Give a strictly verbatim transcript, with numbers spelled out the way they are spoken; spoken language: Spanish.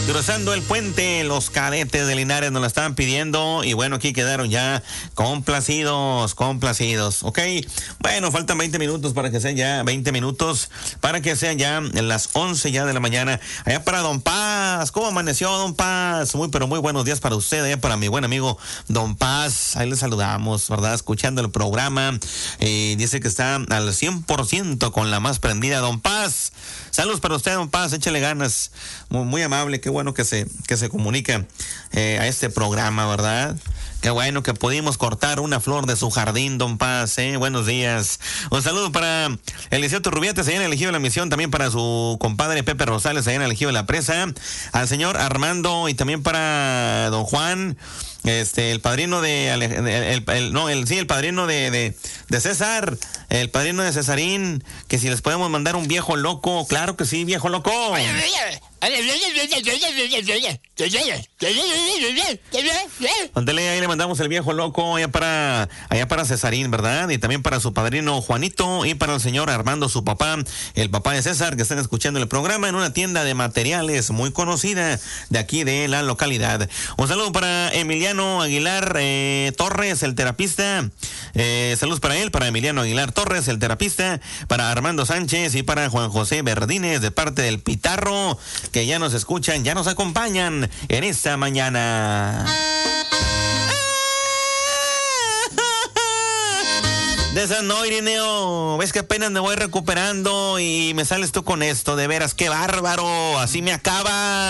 Cruzando el puente, los cadetes de Linares nos la estaban pidiendo y bueno, aquí quedaron ya complacidos, complacidos, ¿ok? Bueno, faltan veinte minutos para que sean ya, veinte minutos para que sean ya las once ya de la mañana. Allá para Don Paz, ¿cómo amaneció Don Paz? Muy, pero muy buenos días para usted, allá para mi buen amigo Don Paz. Ahí le saludamos, ¿verdad? Escuchando el programa. Eh, dice que está al cien por ciento con la más prendida, Don Paz. Saludos para usted, Don Paz, échale ganas. Muy, muy amable, qué bueno que se, que se comunica eh, a este programa, ¿verdad? Qué bueno que pudimos cortar una flor de su jardín, Don Paz, ¿eh? Buenos días. Un saludo para Eliseo Turrubiates, allá en el Ejido de la Misión, también para su compadre Pepe Rosales, allá en el Ejido de la Presa, al señor Armando y también para Don Juan, este, el padrino de, el, el, el, el, no, el, sí, el padrino de, de, de César, el padrino de Cesarín, que si les podemos mandar un viejo loco, claro que sí, viejo loco. Ándale, ahí le mandamos el viejo loco allá para, allá para Cesarín, ¿verdad? Y también para su padrino Juanito y para el señor Armando, su papá, el papá de César, que están escuchando el programa en una tienda de materiales muy conocida de aquí de la localidad. Un saludo para Emiliano Aguilar eh, Torres, el terapista. Eh, saludos para él, para Emiliano Aguilar Torres, el terapista, para Armando Sánchez y para Juan José Verdines, de parte del Pitarro, que ya nos escuchan, ya nos acompañan en esta mañana. De esas no, Irineo, ves que apenas me voy recuperando y me sales tú con esto, de veras, qué bárbaro, así me acaba.